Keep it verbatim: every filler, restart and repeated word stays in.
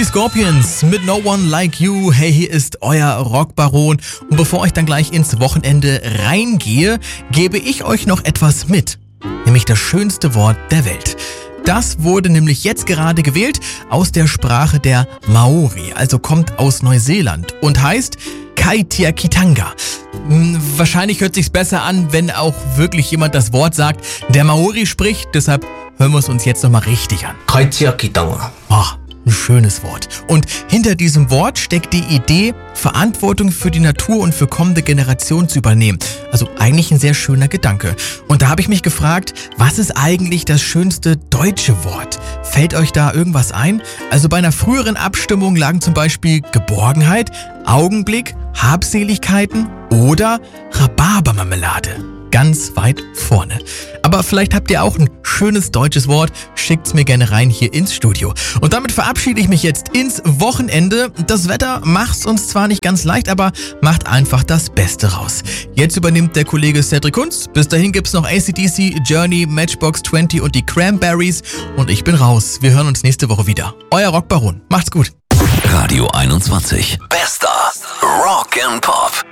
Die Scorpions mit No One Like You. Hey, hier ist euer Rockbaron. Und bevor ich dann gleich ins Wochenende reingehe, gebe ich euch noch etwas mit. Nämlich das schönste Wort der Welt. Das wurde nämlich jetzt gerade gewählt aus der Sprache der Maori, also kommt aus Neuseeland und heißt Kaitiakitanga. Wahrscheinlich hört sich's besser an, wenn auch wirklich jemand das Wort sagt, der Maori spricht. Deshalb hören wir es uns jetzt nochmal richtig an. Kaitiakitanga. Oh, ein schönes Wort. Und hinter diesem Wort steckt die Idee, Verantwortung für die Natur und für kommende Generationen zu übernehmen. Also eigentlich ein sehr schöner Gedanke. Und da habe ich mich gefragt, was ist eigentlich das schönste deutsche Wort? Fällt euch da irgendwas ein? Also bei einer früheren Abstimmung lagen zum Beispiel Geborgenheit, Augenblick, Habseligkeiten oder Rhabarbermarmelade. Ganz weit vorne. Aber vielleicht habt ihr auch ein schönes deutsches Wort. Schickt's mir gerne rein hier ins Studio. Und damit verabschiede ich mich jetzt ins Wochenende. Das Wetter macht's uns zwar nicht ganz leicht, aber macht einfach das Beste raus. Jetzt übernimmt der Kollege Cedric Kunz. Bis dahin gibt's noch A C D C, Journey, Matchbox zwanzig und die Cranberries. Und ich bin raus. Wir hören uns nächste Woche wieder. Euer Rockbaron. Macht's gut. Radio einundzwanzig. Bester Rock and Pop.